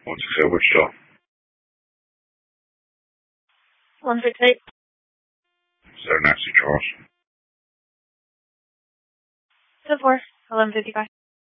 What's it say? Which door? 168. Is there an exit, Charles? 10-4, 1155.